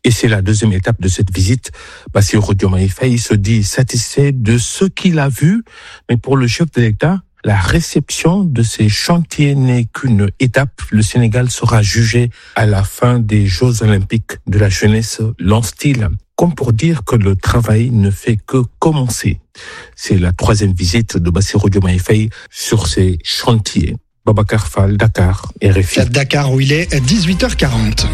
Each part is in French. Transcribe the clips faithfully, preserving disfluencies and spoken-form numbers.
Et c'est la deuxième étape de cette visite. Bassirou Diomaye Faye se dit satisfait de ce qu'il a vu, mais pour le chef de l'État, la réception de ces chantiers n'est qu'une étape. Le Sénégal sera jugé à la fin des Jeux Olympiques de la jeunesse, lance-t-il, comme pour dire que le travail ne fait que commencer. C'est la troisième visite de Bassirou Diomaye Faye sur ces chantiers. Babacar Fall, Dakar, R F I. Dakar, où il est dix-huit heures quarante.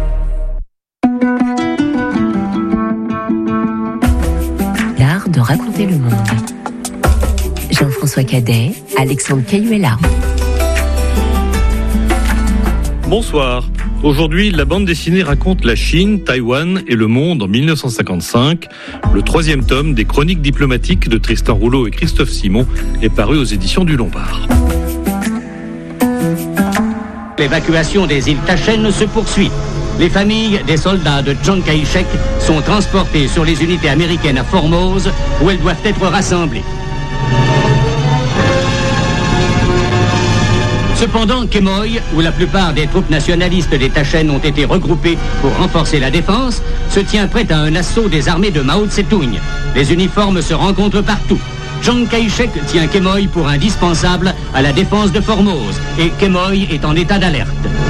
L'art de raconter le monde. Jean-François Cadet, Alexandre Cayuela. Bonsoir. Aujourd'hui, la bande dessinée raconte la Chine, Taïwan et le monde en mille neuf cent cinquante-cinq. Le troisième tome des chroniques diplomatiques de Tristan Rouleau et Christophe Simon est paru aux éditions du Lombard. L'évacuation des îles Tachen se poursuit. Les familles des soldats de Chiang Kai-shek sont transportées sur les unités américaines à Formose, où elles doivent être rassemblées. Cependant, Quemoy, où la plupart des troupes nationalistes des Tachen ont été regroupées pour renforcer la défense, se tient prête à un assaut des armées de Mao Tse-tung. Les uniformes se rencontrent partout. Chiang Kai-shek tient Quemoy pour indispensable à la défense de Formose, et Quemoy est en état d'alerte.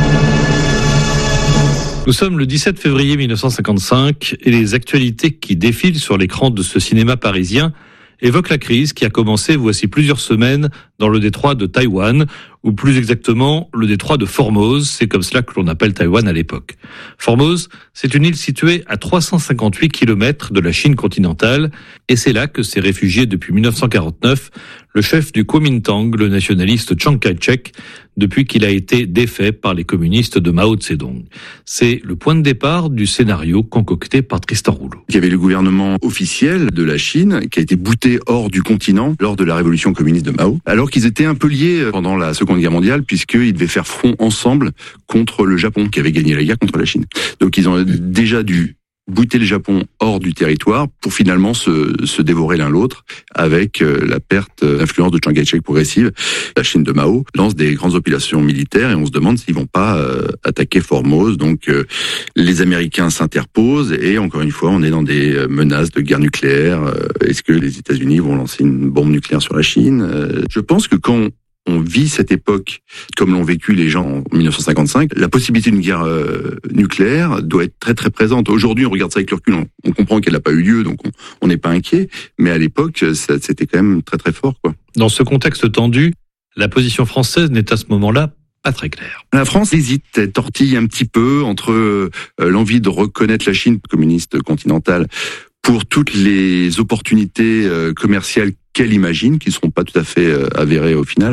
Nous sommes le dix-sept février mille neuf cent cinquante-cinq et les actualités qui défilent sur l'écran de ce cinéma parisien évoquent la crise qui a commencé voici plusieurs semaines dans le détroit de Taïwan, ou plus exactement le détroit de Formose, c'est comme cela que l'on appelle Taïwan à l'époque. Formose, c'est une île située à trois cent cinquante-huit kilomètres de la Chine continentale, et c'est là que s'est réfugié depuis mille neuf cent quarante-neuf le chef du Kuomintang, le nationaliste Chiang Kai-shek, depuis qu'il a été défait par les communistes de Mao Tse-tung. C'est le point de départ du scénario concocté par Tristan Rouleau. Il y avait le gouvernement officiel de la Chine qui a été bouté hors du continent lors de la révolution communiste de Mao, alors qu'ils étaient un peu liés pendant la Seconde Guerre mondiale, puisqu'ils devaient faire front ensemble contre le Japon, qui avait gagné la guerre contre la Chine. Donc ils ont déjà dû bouter le Japon hors du territoire pour finalement se, se dévorer l'un l'autre, avec la perte d'influence de Chiang Kai-shek progressive. La Chine de Mao lance des grandes opérations militaires et on se demande s'ils vont pas euh, attaquer Formose. Donc euh, les Américains s'interposent et encore une fois on est dans des menaces de guerre nucléaire. Euh, est-ce que les États-Unis vont lancer une bombe nucléaire sur la Chine? euh, Je pense que quand on vit cette époque comme l'ont vécu les gens en mille neuf cent cinquante-cinq, la possibilité d'une guerre euh, nucléaire doit être très très présente. Aujourd'hui, on regarde ça avec le recul, on, on comprend qu'elle n'a pas eu lieu, donc on n'est pas inquiet. Mais à l'époque, ça, c'était quand même très très fort, quoi. Dans ce contexte tendu, la position française n'est à ce moment-là pas très claire. La France hésite, elle tortille un petit peu entre euh, l'envie de reconnaître la Chine communiste continentale pour toutes les opportunités euh, commerciales qu'elle imagine, qui ne seront pas tout à fait euh, avérées au final,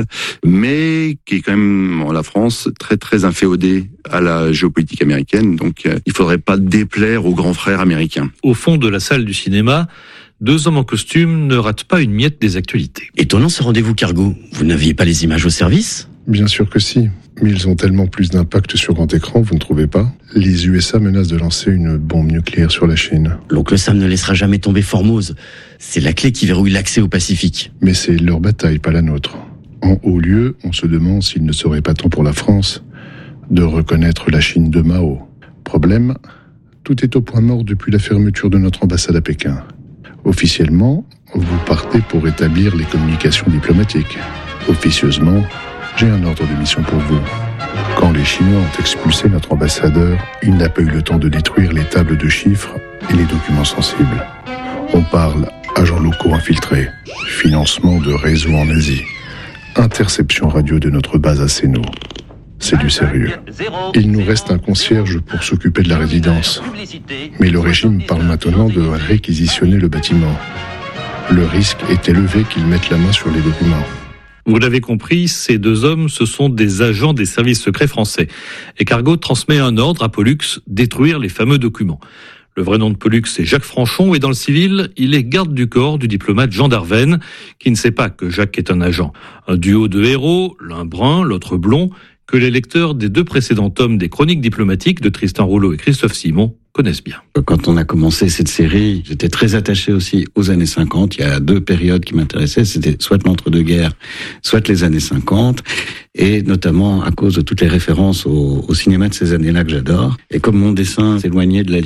mais qui est quand même, la France, très très inféodée à la géopolitique américaine, donc euh, il ne faudrait pas déplaire aux grands frères américains. Au fond de la salle du cinéma, deux hommes en costume ne ratent pas une miette des actualités. Étonnant ce rendez-vous cargo, vous n'aviez pas les images au service ? Bien sûr que si, mais ils ont tellement plus d'impact sur grand écran, vous ne trouvez pas ? Les U S A menacent de lancer une bombe nucléaire sur la Chine. L'oncle Sam ne laissera jamais tomber Formose. C'est la clé qui verrouille l'accès au Pacifique. Mais c'est leur bataille, pas la nôtre. En haut lieu, on se demande s'il ne serait pas temps pour la France de reconnaître la Chine de Mao. Problème, tout est au point mort depuis la fermeture de notre ambassade à Pékin. Officiellement, vous partez pour établir les communications diplomatiques. Officieusement, j'ai un ordre de mission pour vous. Quand les Chinois ont expulsé notre ambassadeur, il n'a pas eu le temps de détruire les tables de chiffres et les documents sensibles. On parle agents locaux infiltrés, financement de réseaux en Asie, interception radio de notre base à Seno. C'est du sérieux. Il nous reste un concierge pour s'occuper de la résidence. Mais le régime parle maintenant de réquisitionner le bâtiment. Le risque est élevé qu'ils mettent la main sur les documents. Vous l'avez compris, ces deux hommes, ce sont des agents des services secrets français. Et Cargo transmet un ordre à Pollux, détruire les fameux documents. Le vrai nom de Pollux, c'est Jacques Franchon, et dans le civil, il est garde du corps du diplomate Jean Darven, qui ne sait pas que Jacques est un agent. Un duo de héros, l'un brun, l'autre blond, que les lecteurs des deux précédents tomes des chroniques diplomatiques de Tristan Rouleau et Christophe Simon connaissent bien. Quand on a commencé cette série, j'étais très attaché aussi aux années cinquante. Il y a deux périodes qui m'intéressaient, c'était soit l'entre-deux-guerres, soit les années cinquante, et notamment à cause de toutes les références au, au cinéma de ces années-là que j'adore. Et comme mon dessin s'éloignait de la